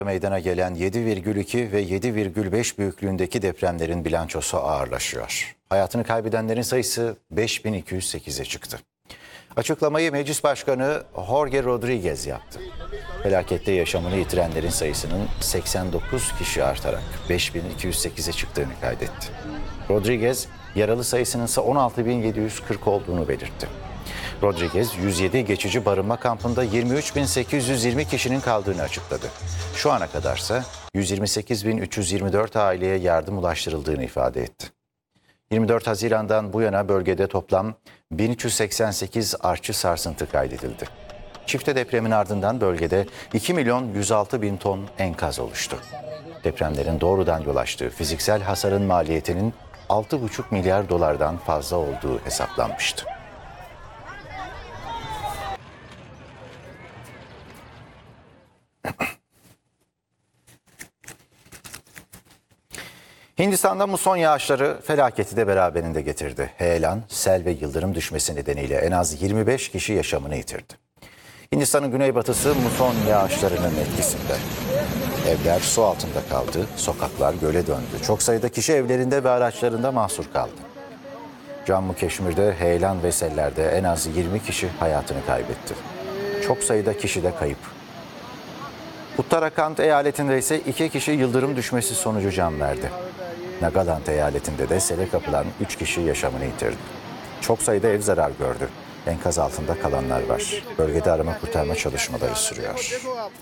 Meydana gelen 7,2 ve 7,5 büyüklüğündeki depremlerin bilançosu ağırlaşıyor. Hayatını kaybedenlerin sayısı 5208'e çıktı. Açıklamayı Meclis Başkanı Jorge Rodriguez yaptı. Felakette yaşamını yitirenlerin sayısının 89 kişi artarak 5208'e çıktığını kaydetti. Rodriguez, yaralı sayısının ise 16.740 olduğunu belirtti. Rodriguez, 107 geçici barınma kampında 23.820 kişinin kaldığını açıkladı. Şu ana kadarsa 128.324 aileye yardım ulaştırıldığını ifade etti. 24 Haziran'dan bu yana bölgede toplam 1388 artçı sarsıntı kaydedildi. Çifte depremin ardından bölgede 2.106.000 ton enkaz oluştu. Depremlerin doğrudan yol açtığı fiziksel hasarın maliyetinin 6,5 milyar dolardan fazla olduğu hesaplanmıştı. Hindistan'da muson yağışları felaketi de beraberinde getirdi. Heyelan, sel ve yıldırım düşmesi nedeniyle en az 25 kişi yaşamını yitirdi. Hindistan'ın güneybatısı muson yağışlarının etkisinde. Evler su altında kaldı, sokaklar göle döndü. Çok sayıda kişi evlerinde ve araçlarında mahsur kaldı. Cammu Keşmir'de heyelan ve sellerde en az 20 kişi hayatını kaybetti. Çok sayıda kişi de kayıp. Uttarakhand eyaletinde ise 2 kişi yıldırım düşmesi sonucu can verdi. Nagaland eyaletinde de sele kapılan 3 kişi yaşamını yitirdi. Çok sayıda ev zarar gördü. Enkaz altında kalanlar var. Bölgede arama kurtarma çalışmaları sürüyor.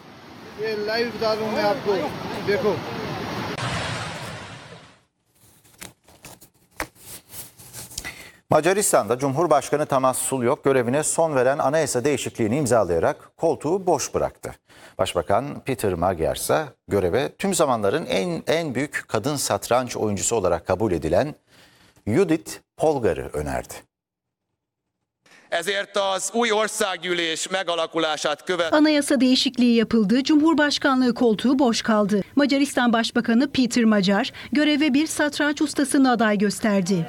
Macaristan'da Cumhurbaşkanı Tamas Sulyok görevine son veren anayasa değişikliğini imzalayarak koltuğu boş bıraktı. Başbakan Peter Magyar ise göreve tüm zamanların en büyük kadın satranç oyuncusu olarak kabul edilen Judith Polgar'ı önerdi. Anayasa değişikliği yapıldı, Cumhurbaşkanlığı koltuğu boş kaldı. Macaristan Başbakanı Peter Magyar göreve bir satranç ustasını aday gösterdi.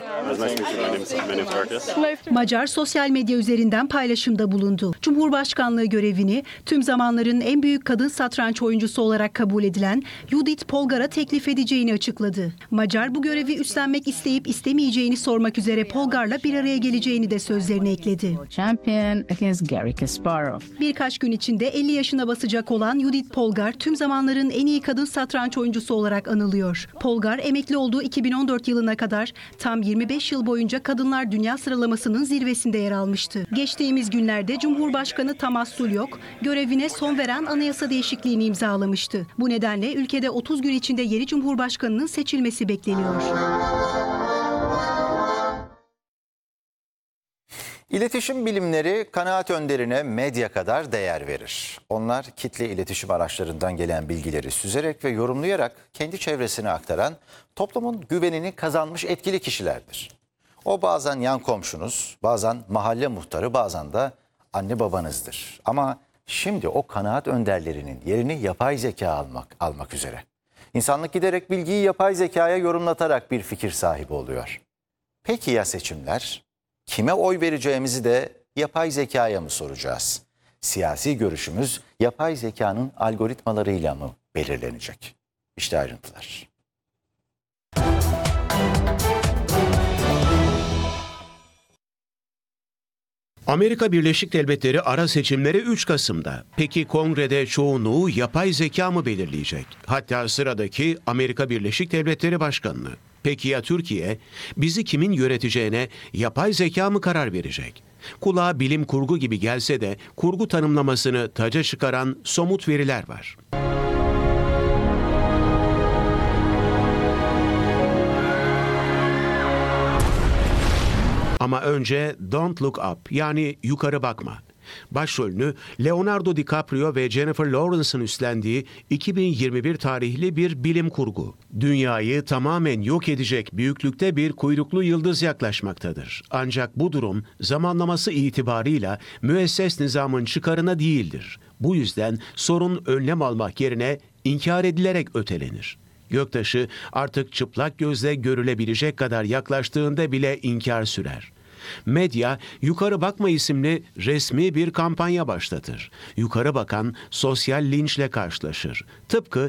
Magyar sosyal medya üzerinden paylaşımda bulundu. Cumhurbaşkanlığı görevini tüm zamanların en büyük kadın satranç oyuncusu olarak kabul edilen Judith Polgar'a teklif edeceğini açıkladı. Magyar bu görevi üstlenmek isteyip istemeyeceğini sormak üzere Polgar'la bir araya geleceğini de sözlerine ekledi. Birkaç gün içinde 50 yaşına basacak olan Judith Polgar tüm zamanların en iyi kadın satranç oyuncusu olarak anılıyor. Polgar emekli olduğu 2014 yılına kadar tam 25 yıl boyunca kadınlar dünya sıralamasının zirvesinde yer almıştı. Geçtiğimiz günlerde Cumhurbaşkanı Tamas Sulyok görevine son veren anayasa değişikliğini imzalamıştı. Bu nedenle ülkede 30 gün içinde yeni Cumhurbaşkanının seçilmesi bekleniyor. İletişim bilimleri kanaat önderine medya kadar değer verir. Onlar kitle iletişim araçlarından gelen bilgileri süzerek ve yorumlayarak kendi çevresine aktaran toplumun güvenini kazanmış etkili kişilerdir. O bazen yan komşunuz, bazen mahalle muhtarı, bazen de anne babanızdır. Ama şimdi o kanaat önderlerinin yerini yapay zeka almak üzere. İnsanlık giderek bilgiyi yapay zekaya yorumlatarak bir fikir sahibi oluyor. Peki ya seçimler? Kime oy vereceğimizi de yapay zekaya mı soracağız? Siyasi görüşümüz yapay zekanın algoritmalarıyla mı belirlenecek? İşte ayrıntılar. Amerika Birleşik Devletleri ara seçimleri 3 Kasım'da. Peki kongrede çoğunluğu yapay zeka mı belirleyecek? Hatta sıradaki Amerika Birleşik Devletleri Başkanlığı. Peki ya Türkiye? Bizi kimin yöneteceğine yapay zeka mı karar verecek? Kulağa bilim kurgu gibi gelse de kurgu tanımlamasını taca çıkaran somut veriler var. Ama önce Don't Look Up, yani yukarı bakma. Başrolünü Leonardo DiCaprio ve Jennifer Lawrence'ın üstlendiği 2021 tarihli bir bilim kurgu. Dünyayı tamamen yok edecek büyüklükte bir kuyruklu yıldız yaklaşmaktadır. Ancak bu durum zamanlaması itibarıyla müesses nizamın çıkarına değildir. Bu yüzden sorun önlem almak yerine inkar edilerek ötelenir. Göktaşı artık çıplak gözle görülebilecek kadar yaklaştığında bile inkar sürer. Medya, Yukarı Bakma isimli resmi bir kampanya başlatır. Yukarı bakan sosyal linçle karşılaşır. Tıpkı